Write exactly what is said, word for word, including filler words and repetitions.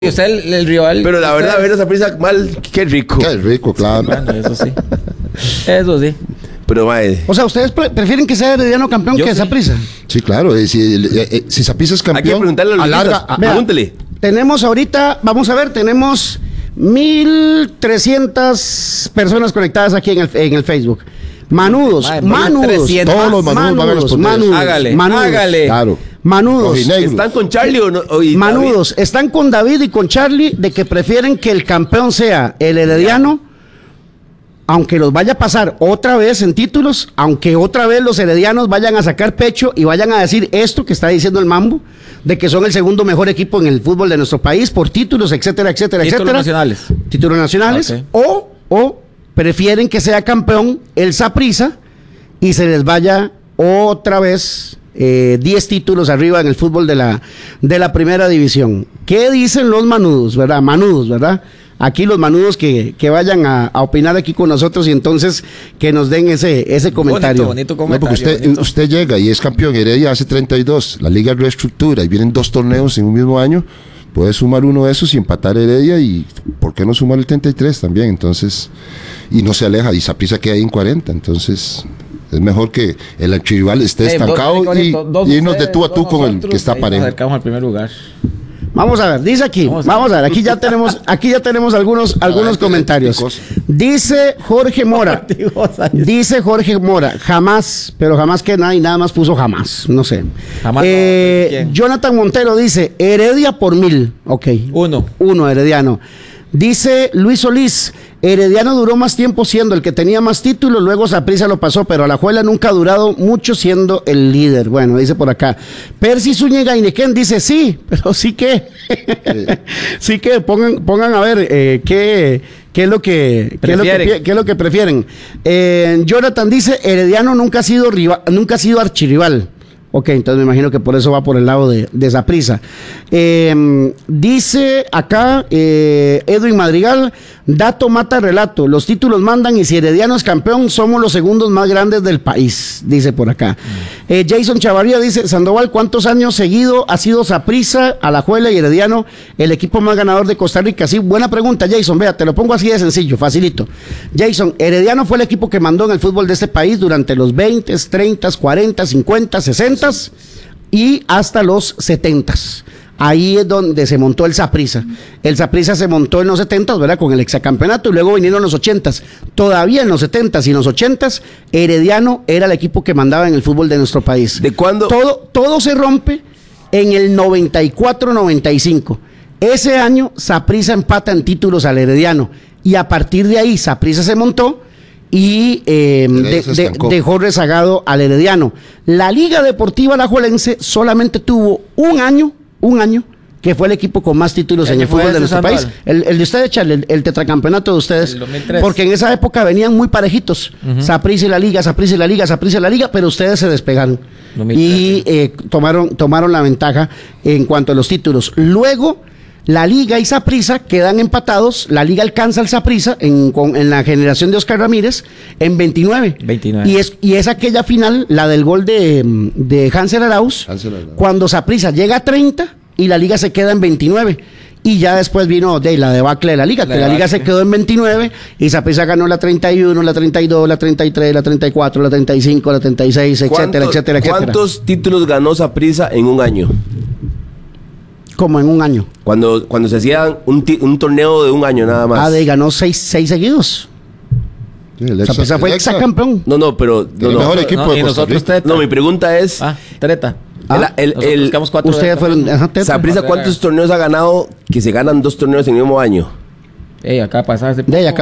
Usted el, el rival. Pero la verdad, ver a Saprissa mal, qué rico. Qué rico, claro. Bueno, eso sí. Eso sí. Pero, mae. O sea, ¿ustedes pre prefieren que sea Herediano campeón Yo que sí. Saprissa? Sí, claro. eh, Si, eh, eh, si Saprissa es campeón, Hay que preguntarle a los alarga, listas. a- Vea, Pregúntele. Tenemos ahorita, vamos a ver, tenemos mil trescientas personas conectadas aquí en el, en el Facebook. Manudos, Madre, manudos. trescientos. Todos los manudos van a Manudos, responder. manudos, Hágale, manudos, hágale. Claro. Manudos. Rojinegros. ¿Están con Charlie o no? O- y Manudos, están con David y con Charlie de que prefieren que el campeón sea el Herediano, aunque los vaya a pasar otra vez en títulos, aunque otra vez los heredianos vayan a sacar pecho y vayan a decir esto que está diciendo el Mambo, de que son el segundo mejor equipo en el fútbol de nuestro país por títulos, etcétera, etcétera, Títulos etcétera. nacionales. Títulos nacionales. Ok. O, o prefieren que sea campeón el Saprissa y se les vaya otra vez eh, diez títulos arriba en el fútbol de la, de la primera división. ¿Qué dicen los manudos, verdad? Manudos, ¿verdad? Aquí los manudos que, que vayan a, a opinar aquí con nosotros y entonces que nos den ese, ese comentario. Bonito, bonito No, comentario. porque usted, bonito. usted llega y es campeón. Heredia hace treinta y dos. La liga reestructura y vienen dos torneos en un mismo año. Puede sumar uno de esos y empatar Heredia. Y ¿por qué no sumar el treinta y tres también? Entonces, y no se aleja. Y Saprissa queda ahí en cuarenta. Entonces, es mejor que el archirrival esté Eh, dos- estancado y, bonito, dos y irnos de ustedes, tú a tú dos con el nosotros, que está ahí nos parejo. acercamos al primer lugar. Vamos a ver, dice aquí, Vamos vamos a a, ver. ver, aquí ya tenemos, aquí ya tenemos algunos, algunos Ay, qué comentarios. cosa. Dice Jorge Mora, dice Jorge Mora, jamás, pero jamás que nadie nada más puso jamás, no sé. Jamás, Eh, no, ¿quién? Jonathan Montero dice, Heredia por mil, ok. Uno. Uno, Herediano. Dice Luis Solís, Herediano duró más tiempo siendo el que tenía más títulos, luego Saprissa lo pasó, pero Alajuela nunca ha durado mucho siendo el líder. Bueno, dice por acá. Percy Zúñiga Inequén dice, sí, pero sí que, sí que pongan, pongan a ver eh, qué, qué es lo que, qué es lo que, Prefieren. pi- qué es lo que prefieren. Eh, Jonathan dice, Herediano nunca ha sido rival, nunca ha sido archirrival. Ok, entonces me imagino que por eso va por el lado de, de Saprissa. Eh, dice acá eh, Edwin Madrigal, dato mata relato, los títulos mandan y si Herediano es campeón somos los segundos más grandes del país, dice por acá. Mm. Eh, Jason Chavarría dice, Sandoval, ¿cuántos años seguido ha sido Saprissa, Alajuela y Herediano el equipo más ganador de Costa Rica? Sí, buena pregunta, Jason, vea, te lo pongo así de sencillo, facilito. Jason, Herediano fue el equipo que mandó en el fútbol de este país durante los veinte, treinta, cuarenta, cincuenta, sesenta y hasta los setenta. Ahí es donde se montó el Saprissa. El Saprissa se montó en los setenta, ¿verdad? Con el exacampeonato y luego vinieron los ochenta. Todavía en los setenta y en los ochenta, Herediano era el equipo que mandaba en el fútbol de nuestro país. ¿De cuándo? Todo, todo se rompe en el noventa y cuatro noventa y cinco. Ese año Saprissa empata en títulos al Herediano y a partir de ahí Saprissa se montó y eh, de- se de- estancó. dejó rezagado al Herediano. La Liga Deportiva Alajuelense solamente tuvo un año, un año, que fue el equipo con más títulos ¿El en que el fue fútbol de ese nuestro país. Sandoval? El, el de ustedes, Charlie, el, el tetracampeonato de ustedes. El dos mil tres. Porque en esa época venían muy parejitos. Saprissa y la Liga, Saprissa y la Liga, Saprissa y la Liga, pero ustedes se despegaron. dos mil tres, Y eh, tomaron, tomaron la ventaja en cuanto a los títulos. Luego, la Liga y Saprissa quedan empatados. La Liga alcanza al Saprissa en, con- en la generación de Oscar Ramírez en veintinueve. veintinueve. Y es, y es aquella final, la del gol de, de Hansel Arauz, Hansel Arauz. cuando Saprissa llega a treinta y la Liga se queda en veintinueve. Y ya después vino de la debacle de la Liga, La que la Liga debacle. se quedó en veintinueve y Saprissa ganó la treinta y uno, la treinta y dos, la treinta y tres, la treinta y cuatro, la treinta y cinco, la treinta y seis, etcétera, ¿Cuántos- etcétera, etcétera. ¿Cuántos títulos ganó Saprissa en un año? Como en un año. Cuando, cuando se hacía un, ti- un torneo de un año nada más. Ah, de ganó seis, seis seguidos. Sí, el Saprissa exa- fue el exa- exacampeón. No, no, pero. No, El no. mejor equipo No, de y Costa nosotros Rica. teta. No, mi pregunta es. Ah, treta. Ah, el, el, Nosotros el- buscamos cuatro. Ustedes de- fueron. Ajá, teta. Saprissa, ¿cuántos torneos ha ganado que se ganan dos torneos en el mismo año? Ey, acá pasaba ese De ahí acá